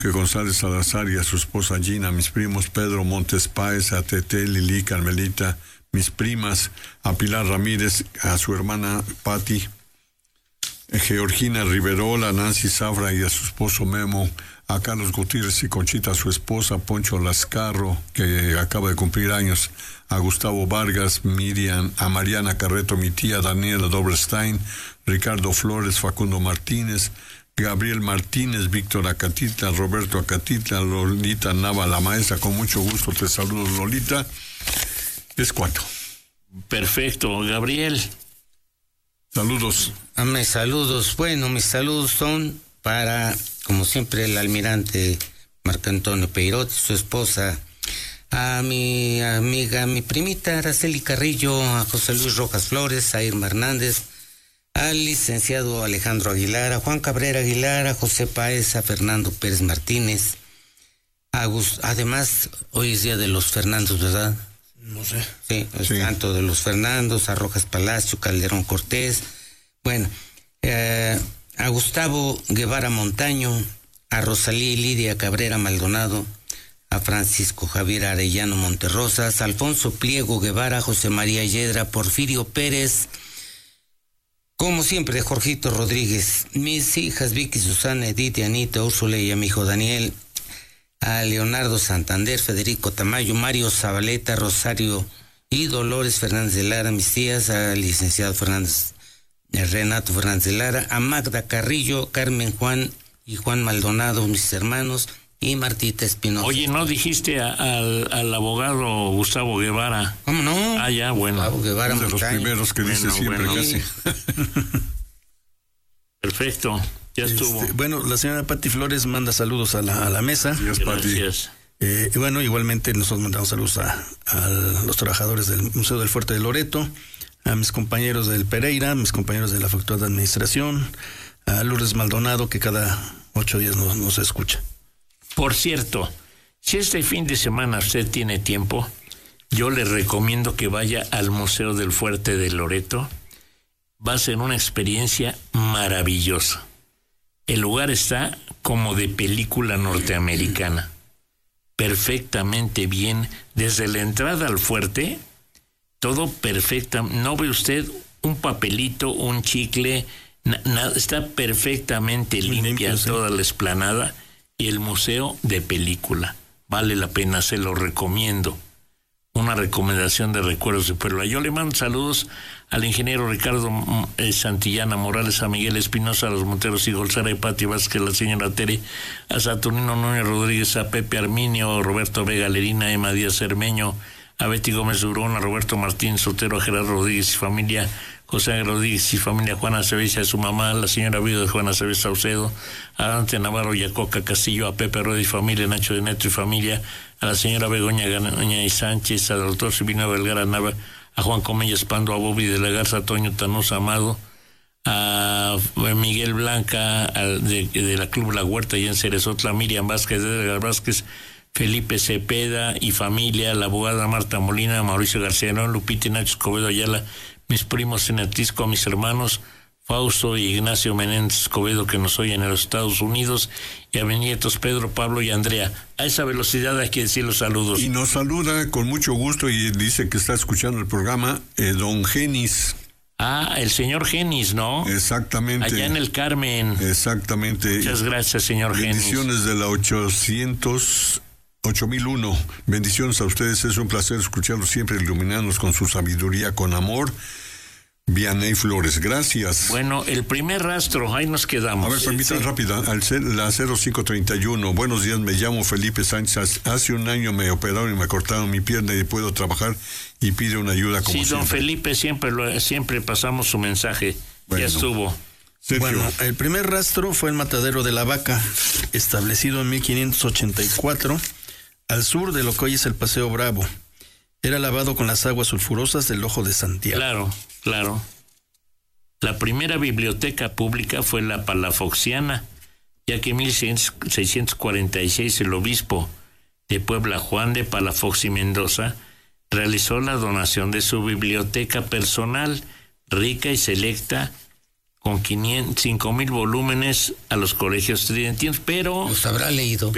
González Salazar y a su esposa Gina, a mis primos Pedro Montes Páez, a Tete, Lili, Carmelita, mis primas, a Pilar Ramírez, a su hermana Patti, Georgina Riverola, a Nancy Zafra y a su esposo Memo, a Carlos Gutiérrez y Conchita, a su esposa Poncho Lascarro, que acaba de cumplir años, a Gustavo Vargas, Miriam, a Mariana Carreto, mi tía Daniela Doblestein, Ricardo Flores, Facundo Martínez, Gabriel Martínez, Víctor Acatitla, Roberto Acatitla, Lolita Nava, la maestra, con mucho gusto te saludo, Lolita. Es cuatro. Perfecto, Gabriel. Saludos. Mis saludos. Bueno, mis saludos son para, como siempre, el almirante Marco Antonio Peirot, su esposa, a mi amiga, mi primita Araceli Carrillo, a José Luis Rojas Flores, a Irma Hernández, al licenciado Alejandro Aguilar, a Juan Cabrera Aguilar, a José Páez, a Fernando Pérez Martínez. Además, hoy es día de los Fernandos, ¿verdad? No sé. Sí, el santo de los Fernandos, a Rojas Palacio, Calderón Cortés. Bueno, a Gustavo Guevara Montaño, a Rosalía y Lidia Cabrera Maldonado, a Francisco Javier Arellano Monterrosas, a Alfonso Pliego Guevara, José María Yedra, Porfirio Pérez, como siempre, Jorgito Rodríguez, mis hijas Vicky, Susana, Edith, Anita, Úrsula y a mi hijo Daniel, a Leonardo Santander, Federico Tamayo, Mario Zabaleta, Rosario y Dolores Fernández de Lara, mis tías, al licenciado Renato Fernández de Lara, a Magda Carrillo, Carmen Juan y Juan Maldonado, mis hermanos, y Martita Espinosa. Oye, ¿no dijiste al abogado Gustavo Guevara? ¿Cómo no? Ah, ya, bueno. Gustavo Guevara de los primeros que dice siempre, casi. Perfecto, ya estuvo. Bueno, la señora Patti Flores manda saludos a la mesa. Gracias. Bueno, igualmente nosotros mandamos saludos a los trabajadores del Museo del Fuerte de Loreto, a mis compañeros del Pereira, a mis compañeros de la Facultad de Administración, a Lourdes Maldonado, que cada 8 días nos escucha. Por cierto, si este fin de semana usted tiene tiempo, yo le recomiendo que vaya al Museo del Fuerte de Loreto. Va a ser una experiencia maravillosa. El lugar está como de película norteamericana. Perfectamente bien. Desde la entrada al fuerte, todo perfecto. No ve usted un papelito, un chicle, nada. Está perfectamente limpia toda la explanada y el museo de película. Vale la pena, se lo recomiendo. Una recomendación de Recuerdos de Puebla. Yo le mando saludos al ingeniero Ricardo Santillana Morales, a Miguel Espinosa, a los Monteros y Golzara y Pati Vázquez, a la señora Tere, a Saturnino Núñez Rodríguez, a Pepe Arminio, a Roberto Vega Lerina, a Emma Díaz Cermeño, a Betty Gómez Durón, a Roberto Martín Sotero, a Gerardo Rodríguez y familia, José Rodríguez y familia, Juana Aceves, a su mamá, la señora viuda de Juana Aceves Saucedo, a Dante Navarro y a Coca Castillo, a Pepe Rueda y familia, Nacho de Neto y familia, a la señora Begoña Gaña y Sánchez, al doctor Silvino Vergara Nava, a Juan Comellas Pando, a Bobby de la Garza, a Toño Tanosa Amado, a Miguel Blanca de la Club La Huerta y en Cerezotla, Miriam Vázquez de Edgar Vázquez, Felipe Cepeda y familia, la abogada Marta Molina, Mauricio García, Lupita y Nacho Escobedo Ayala, mis primos en Atisco, mis hermanos Fausto y Ignacio Menéndez Escobedo, que nos oyen en los Estados Unidos, y a mis nietos Pedro, Pablo y Andrea. A esa velocidad hay que decir los saludos. Y nos saluda con mucho gusto y dice que está escuchando el programa don Genis. Ah, el señor Genis, ¿no? Exactamente. Allá en el Carmen. Exactamente. Muchas gracias, señor Genis. Bendiciones de la 8001. Bendiciones a ustedes, es un placer escucharlos siempre, iluminarnos con su sabiduría, con amor. Vianey Flores, gracias. Bueno, el primer rastro, ahí nos quedamos. A ver, permítanme rápida, la 0531. Buenos días, me llamo Felipe Sánchez. Hace un año me operaron y me cortaron mi pierna y puedo trabajar y pide una ayuda como siempre. Sí, don Felipe, siempre pasamos su mensaje. Bueno, ya estuvo. Sergio. Bueno, el primer rastro fue el Matadero de la Vaca, establecido en 1584, al sur de lo que hoy es el Paseo Bravo. Era lavado con las aguas sulfurosas del Ojo de Santiago. Claro. La primera biblioteca pública fue la Palafoxiana, ya que en 1646 el obispo de Puebla, Juan de Palafox y Mendoza, realizó la donación de su biblioteca personal, rica y selecta, con 5,000 volúmenes a los colegios tridentinos, pero... Los habrá leído.